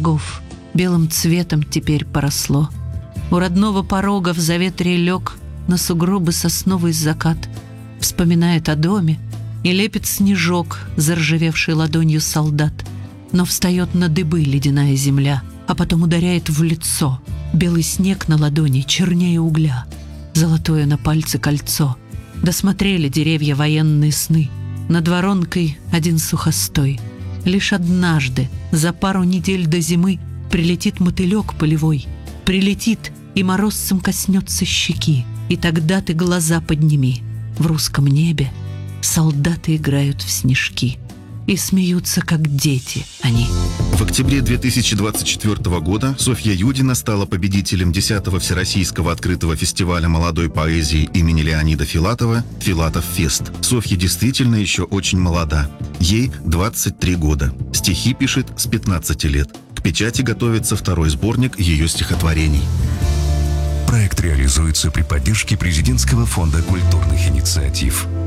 шагов белым цветом теперь поросло. У родного порога в заветрие лег на сугробы сосновый закат. Вспоминает о доме и лепит снежок, заржавевший ладонью солдат. Но встает на дыбы ледяная земля, а потом ударяет в лицо. Белый снег на ладони чернее угля, золотое на пальце кольцо. Досмотрели деревья военные сны. Над воронкой один сухостой. Лишь однажды, за пару недель до зимы, прилетит мотылек полевой. Прилетит и морозцем коснется щеки. И тогда ты глаза подними. В русском небе солдаты играют в снежки. И смеются, как дети они. В октябре 2024 года Софья Юдина стала победителем 10-го Всероссийского открытого фестиваля молодой поэзии имени Леонида Филатова «Филатов Фест». Софья действительно еще очень молода. Ей 23 года. Стихи пишет с 15 лет. К печати готовится второй сборник ее стихотворений. Проект реализуется при поддержке Президентского фонда культурных инициатив.